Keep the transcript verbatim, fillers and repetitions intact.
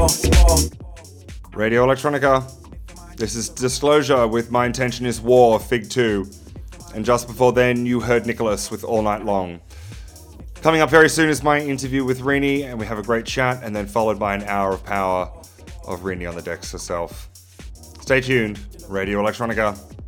Radio Electronica. This is Disclosure with My Intention Is War, Fig two. And just before then, you heard Nicholas with All Night Long. Coming up very soon is my interview with Rini, and we have a great chat, and then followed by an hour of power of Rini on the decks herself. Stay tuned. Radio Electronica.